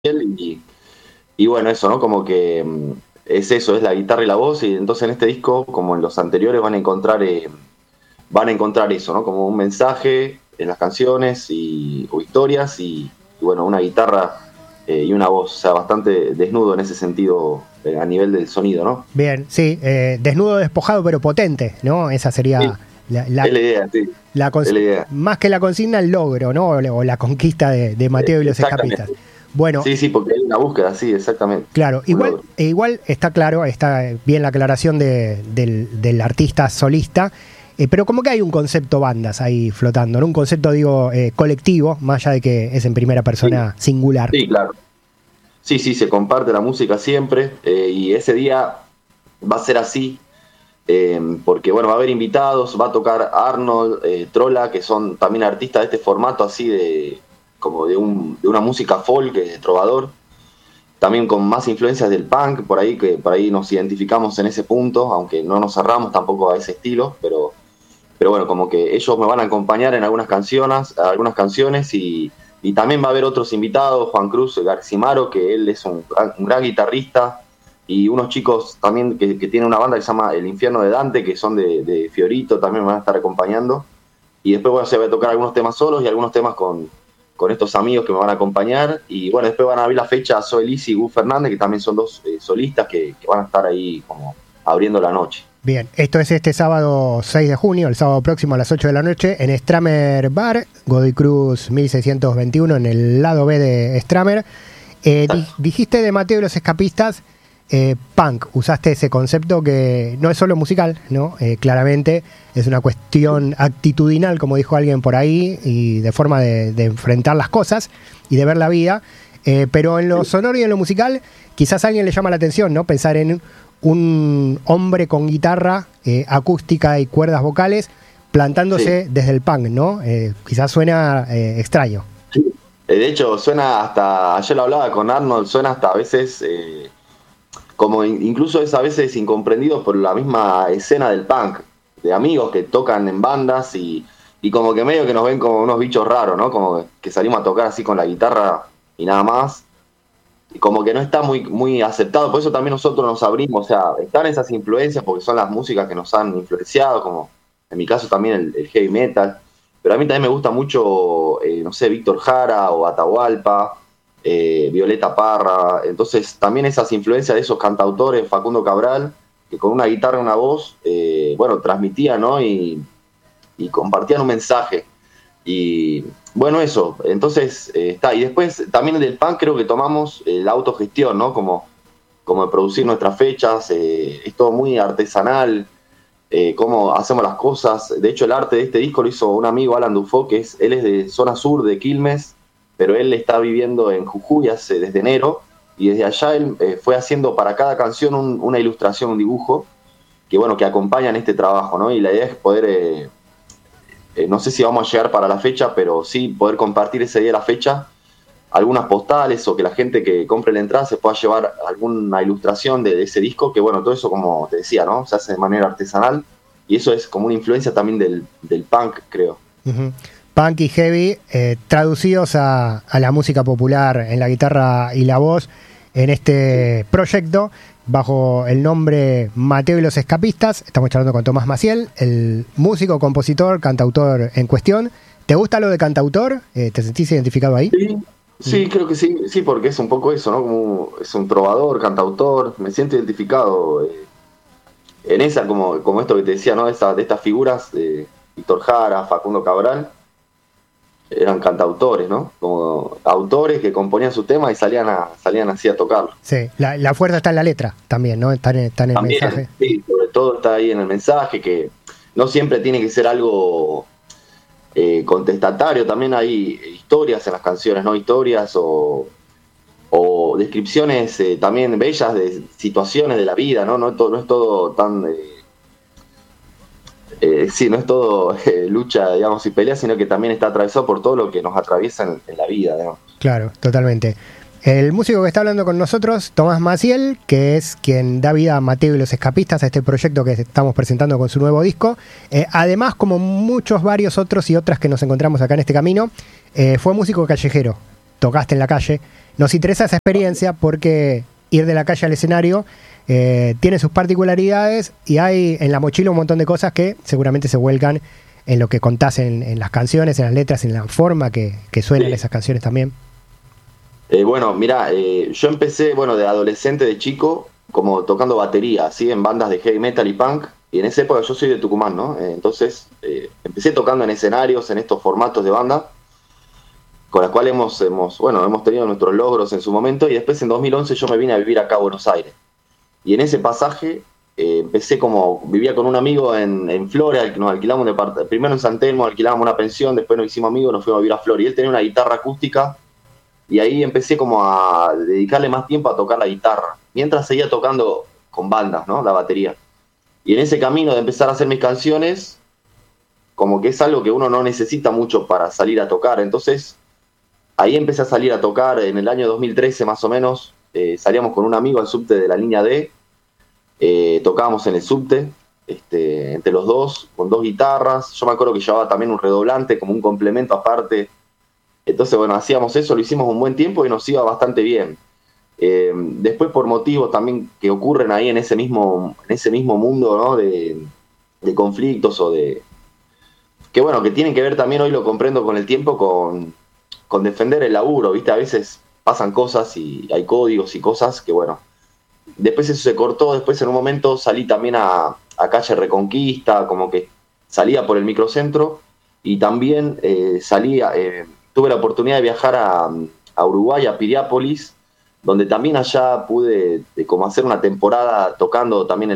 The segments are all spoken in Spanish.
y bueno, eso, ¿no? Como que es eso, es la guitarra y la voz, y entonces en este disco, como en los anteriores, van a encontrar eso, ¿no? Como un mensaje en las canciones o historias y bueno, una guitarra y una voz, o sea, bastante desnudo en ese sentido a nivel del sonido, ¿no? Bien, sí, desnudo, despojado, pero potente, ¿no? Esa Sí, sería es la idea, sí, es la idea. más que la consigna, el logro, ¿no? O la conquista de Mateo y los escapistas. Exactamente. Bueno, Sí, sí, porque hay una búsqueda, sí, exactamente. claro, Un igual, logro. igual está claro, está bien la aclaración del artista solista, pero como que hay un concepto bandas ahí flotando, ¿no? Un concepto, digo, colectivo, más allá de que es en primera Sí, persona singular. sí, claro. Sí, sí, se comparte la música siempre y ese día va a ser así porque bueno, va a haber invitados, va a tocar Arnold, Trolla, que son también artistas de este formato así como de una música folk, de trovador, también con más influencias del punk, por ahí que por ahí nos identificamos en ese punto, aunque no nos cerramos tampoco a ese estilo, pero bueno, como que ellos me van a acompañar en algunas canciones y también va a haber otros invitados, Juan Cruz Garcimaro, que él es un gran guitarrista, y unos chicos también que tienen una banda que se llama El Infierno de Dante, que son de Fiorito, también me van a estar acompañando. Y después bueno, se va a tocar algunos temas solos y algunos temas con estos amigos que me van a acompañar. Y bueno, después van a abrir la fecha Zoe Lisi y Gus Fernández, que también son dos solistas que van a estar ahí como abriendo la noche. Bien, esto es este sábado 6 de junio, el sábado próximo a las 8 de la noche, en Stramer Bar, Godoy Cruz 1621, en el lado B de Stramer. Dijiste de Mateo y los escapistas, punk, usaste ese concepto que no es solo musical, ¿no? Claramente es una cuestión actitudinal, como dijo alguien por ahí, y de forma de enfrentar las cosas y de ver la vida. Pero en lo sonoro y en lo musical, quizás a alguien le llama la atención, ¿no? Pensar en un hombre con guitarra acústica y cuerdas vocales plantándose desde el punk, ¿no? Quizás suena extraño. Sí. De hecho, suena hasta, ayer lo hablaba con Arnold, suena hasta a veces como incluso es a veces incomprendido por la misma escena del punk, de amigos que tocan en bandas y como que medio que nos ven como unos bichos raros, ¿no? Como que salimos a tocar así con la guitarra y nada más. Y como que no está muy aceptado, por eso también nosotros nos abrimos, o sea, están esas influencias porque son las músicas que nos han influenciado, como en mi caso también el heavy metal, pero a mí también me gusta mucho, no sé, Víctor Jara o Atahualpa, Violeta Parra, entonces también esas influencias de esos cantautores, Facundo Cabral, que con una guitarra y una voz, bueno, transmitían, ¿no? Y compartían un mensaje. Y bueno, eso, entonces está. Y después también del punk creo que tomamos la autogestión, ¿no? Como de producir nuestras fechas, es todo muy artesanal, cómo hacemos las cosas. De hecho, el arte de este disco lo hizo un amigo, Alan Dufo, él es de zona sur de Quilmes, pero él está viviendo en Jujuy desde enero, y desde allá él fue haciendo para cada canción una ilustración, un dibujo, que bueno, que acompañan este trabajo, ¿no? Y la idea es poder no sé si vamos a llegar para la fecha, pero sí poder compartir ese día la fecha, algunas postales o que la gente que compre la entrada se pueda llevar alguna ilustración de ese disco, que bueno, todo eso como te decía, ¿no? Se hace de manera artesanal y eso es como una influencia también del punk, creo. Uh-huh. Punk y heavy traducidos a la música popular en la guitarra y la voz en este proyecto bajo el nombre Mateo y los Escapistas. Estamos charlando con Tomás Maciel, el músico, compositor, cantautor en cuestión. ¿Te gusta lo de cantautor? ¿Te sentís identificado ahí? Sí, sí, creo que sí, sí, porque es un poco eso, ¿no? Como es un trovador, cantautor, me siento identificado en esa, como esto que te decía, ¿no? De estas figuras de Víctor Jara, Facundo Cabral, eran cantautores, ¿no? Como autores que componían su tema y salían así a tocarlo. Sí, la fuerza está en la letra también, ¿no? Está en el También, mensaje. sí, sobre todo está ahí en el mensaje, que no siempre tiene que ser algo contestatario, también hay historias en las canciones, ¿no? Historias o descripciones también bellas de situaciones de la vida, ¿no? No es todo tan... sí, no es todo lucha, digamos, y pelea, sino que también está atravesado por todo lo que nos atraviesa en la vida, digamos. Claro, totalmente. El músico que está hablando con nosotros, Tomás Maciel, que es quien da vida a Mateo y los Escapistas, a este proyecto que estamos presentando con su nuevo disco. Además, como varios otros y otras que nos encontramos acá en este camino, fue músico callejero. tocaste en la calle. Nos interesa esa experiencia porque ir de la calle al escenario tiene sus particularidades y hay en la mochila un montón de cosas que seguramente se vuelcan en lo que contás en las canciones, en las letras, en la forma que suenan Sí. esas canciones también. Bueno, mira, yo empecé, bueno, de adolescente, de chico, como tocando batería, así en bandas de heavy metal y punk. Y en esa época yo soy de Tucumán, ¿no? Entonces empecé tocando en escenarios, en estos formatos de banda, con las cuales hemos tenido nuestros logros en su momento. Y después en 2011 yo me vine a vivir acá a Buenos Aires. Y en ese pasaje empecé como, vivía con un amigo en Flores, nos alquilamos un departamento, primero en San Telmo alquilábamos una pensión, después nos hicimos amigos, nos fuimos a vivir a Flores. Y él tenía una guitarra acústica y ahí empecé como a dedicarle más tiempo a tocar la guitarra, mientras seguía tocando con bandas, ¿no? La batería. Y en ese camino de empezar a hacer mis canciones, como que es algo que uno no necesita mucho para salir a tocar. Entonces, ahí empecé a salir a tocar en el año 2013 más o menos. Salíamos con un amigo al subte de la línea D, tocábamos en el subte, entre los dos, con dos guitarras. Yo me acuerdo que llevaba también un redoblante como un complemento aparte. Entonces, bueno, hacíamos eso, lo hicimos un buen tiempo y nos iba bastante bien. Después, por motivos también que ocurren ahí en ese mismo mundo, ¿no? De conflictos o de... Que bueno, que tienen que ver también, hoy lo comprendo con el tiempo, con defender el laburo, ¿viste? A veces pasan cosas y hay códigos y cosas que, bueno, después eso se cortó. Después en un momento salí también a calle Reconquista, como que salía por el microcentro y también tuve la oportunidad de viajar a Uruguay, a Piriápolis, donde también allá pude como hacer una temporada tocando también en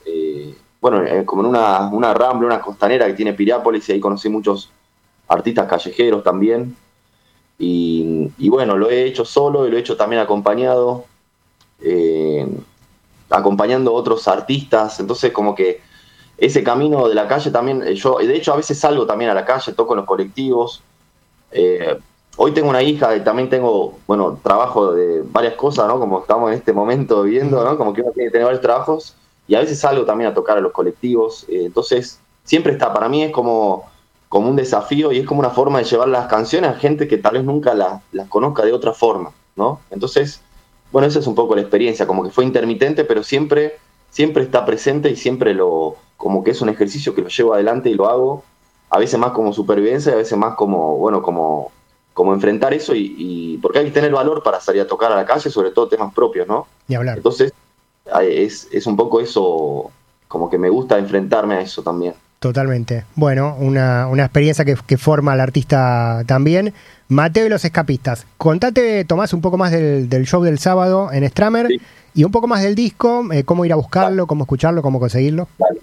como en una rambla, una costanera que tiene Piriápolis, y ahí conocí muchos artistas callejeros también. Y bueno, lo he hecho solo y lo he hecho también acompañado, acompañando a otros artistas. Entonces como que ese camino de la calle también, yo de hecho a veces salgo también a la calle, toco en los colectivos. Hoy tengo una hija y también tengo, bueno, trabajo de varias cosas, ¿no? Como estamos en este momento viviendo, ¿no? Como que uno tiene que tener varios trabajos y a veces salgo también a tocar a los colectivos. Entonces, siempre está, para mí es como un desafío y es como una forma de llevar las canciones a gente que tal vez nunca las conozca de otra forma, ¿no? Entonces, bueno, esa es un poco la experiencia, como que fue intermitente, pero siempre está presente y siempre como que es un ejercicio que lo llevo adelante y lo hago, a veces más como supervivencia y a veces más como, bueno, como enfrentar eso y porque hay que tener valor para salir a tocar a la calle, sobre todo temas propios, ¿no? Ni hablar. Entonces, es un poco eso, como que me gusta enfrentarme a eso también. Totalmente. Bueno, una experiencia que forma al artista también. Mateo y los Escapistas. Contate, Tomás, un poco más del show del sábado en Stramer, sí, y un poco más del disco, cómo ir a buscarlo, cómo escucharlo, cómo conseguirlo. Vale.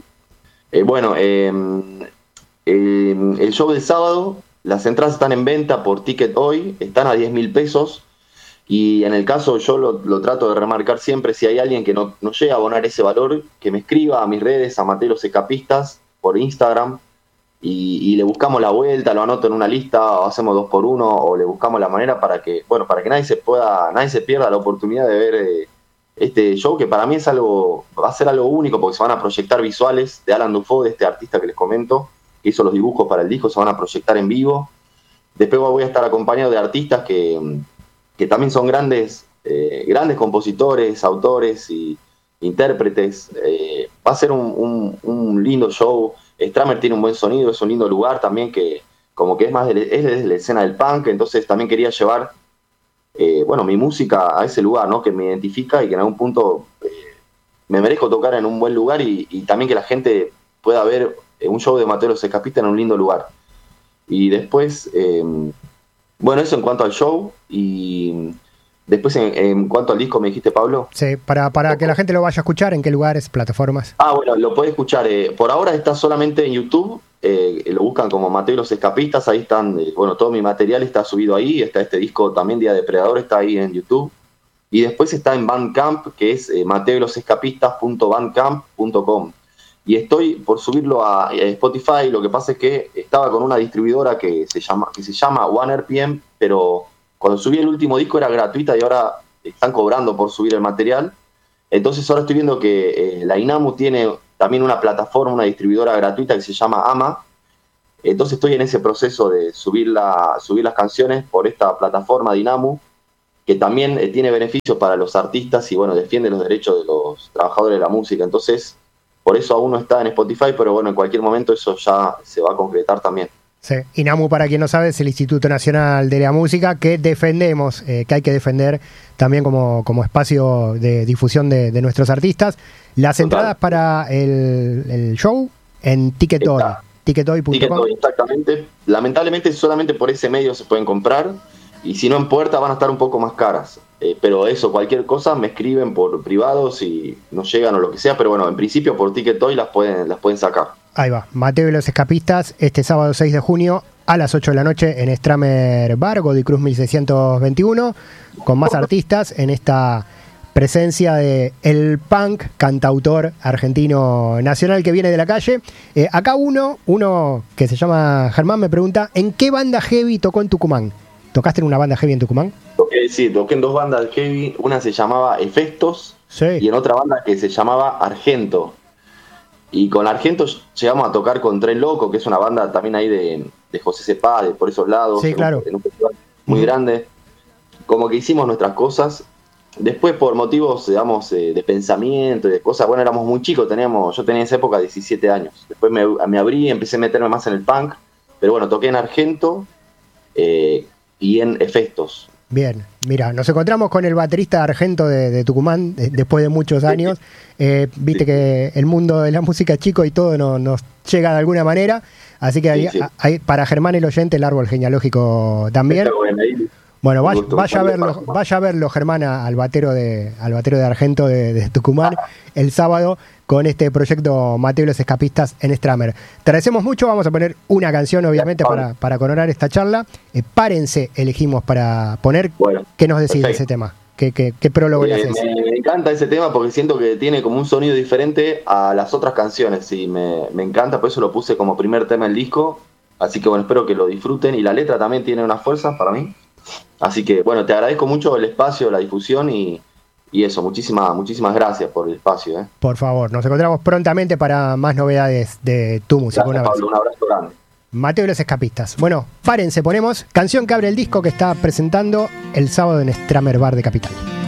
El show del sábado, las entradas están en venta por Ticket Hoy, están a 10.000 pesos. Y en el caso, yo lo trato de remarcar siempre, si hay alguien que no llega a abonar ese valor, que me escriba a mis redes, a Mateo los Escapistas, por Instagram, y le buscamos la vuelta, lo anoto en una lista, o hacemos 2x1, o le buscamos la manera para que nadie se pierda la oportunidad de ver este show, que para mí va a ser algo único, porque se van a proyectar visuales de Alan Dufo, de este artista que les comento, que hizo los dibujos para el disco, se van a proyectar en vivo. Después voy a estar acompañado de artistas que también son grandes compositores, autores y intérpretes. Va a ser un lindo show. Stramer tiene un buen sonido, es un lindo lugar también, que como que es desde la escena del punk, entonces también quería llevar mi música a ese lugar, ¿no? Que me identifica y que en algún punto me merezco tocar en un buen lugar y también que la gente pueda ver un show de Mateo los Escapistas en un lindo lugar. Y después, eso en cuanto al show. Y después en cuanto al disco, ¿me dijiste, Pablo? Sí, para que la gente lo vaya a escuchar, ¿en qué lugares, plataformas? Bueno, lo puede escuchar. Por ahora está solamente en YouTube. Lo buscan como Mateo y los Escapistas. Ahí están, todo mi material está subido ahí. Está este disco también, Día Depredador, está ahí en YouTube. Y después está en Bandcamp, que es mateolosescapistas.bandcamp.com. Y estoy por subirlo a Spotify. Lo que pasa es que estaba con una distribuidora que se llama OneRPM, pero cuando subí el último disco era gratuita y ahora están cobrando por subir el material. Entonces ahora estoy viendo que la INAMU tiene también una plataforma, una distribuidora gratuita que se llama AMA, Entonces estoy en ese proceso de subir las canciones por esta plataforma Dinamu, que también tiene beneficios para los artistas y bueno, defiende los derechos de los trabajadores de la música. Entonces, por eso aún no está en Spotify, pero bueno, en cualquier momento eso ya se va a concretar también. Sí. INAMU, para quien no sabe, es el Instituto Nacional de la Música que defendemos, que hay que defender también como espacio de difusión de nuestros artistas. Las Total. entradas para el show en Ticketoy. Ticketoy.com. Ticketoy, exactamente. Lamentablemente solamente por ese medio se pueden comprar y si no en puerta van a estar un poco más caras. Pero eso, cualquier cosa me escriben por privado si no llegan o lo que sea, pero bueno, en principio por Ticketoy las pueden sacar. Ahí va, Mateo y los Escapistas, este sábado 6 de junio a las 8 de la noche en Stramer Bar, Godoy Cruz 1621, con más artistas en esta presencia de el punk cantautor argentino nacional que viene de la calle. Acá uno que se llama Germán me pregunta, ¿en qué banda heavy tocó en Tucumán? ¿Tocaste en una banda heavy en Tucumán? Toqué en 2 bandas heavy, una se llamaba Efestos, sí, y en otra banda que se llamaba Argento. Y con Argento llegamos a tocar con Tren Loco, que es una banda también ahí de José Cepaz, de por esos lados, sí, claro, en un festival muy grande. Como que hicimos nuestras cosas. Después por motivos, digamos, de pensamiento y de cosas, bueno, éramos muy chicos, yo tenía en esa época 17 años. Después me abrí, empecé a meterme más en el punk, pero bueno, toqué en Argento y en Efestos. Bien, mira, nos encontramos con el baterista Argento de Tucumán después de muchos años. Viste que el mundo de la música es chico y todo nos llega de alguna manera. Así que hay, para Germán el oyente, el árbol genealógico también. Bueno, vaya a verlo, Germán, al batero de Argento de Tucumán el sábado con este proyecto Mateo y los Escapistas en Stramer. Te agradecemos mucho, vamos a poner una canción obviamente para coronar esta charla. Párense, elegimos para poner. Bueno, ¿qué nos decís de perfecto. ese tema? ¿Qué prólogo le haces? Me encanta ese tema porque siento que tiene como un sonido diferente a las otras canciones y me encanta, por eso lo puse como primer tema del disco. Así que bueno, espero que lo disfruten y la letra también tiene una fuerza para mí. Así que bueno, te agradezco mucho el espacio, la difusión y eso, muchísimas gracias por el espacio. Por favor, nos encontramos prontamente para más novedades de tu música. Gracias, Pablo, un abrazo grande. Mateo y los Escapistas. Bueno, párense, ponemos canción que abre el disco que está presentando el sábado en Stramer Bar de Capital.